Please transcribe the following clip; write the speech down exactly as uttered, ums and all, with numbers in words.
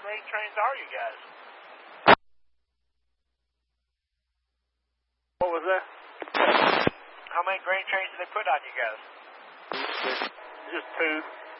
grain trains are you guys? What was that? How many grain trains do they put on you guys? Just two.